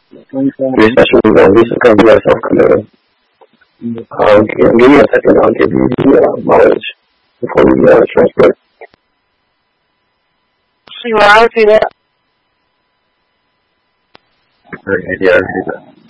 Recession is on. Lisa, come to myself. Give me a second. I'll give you the mileage before we transport. See what I see that? Great idea.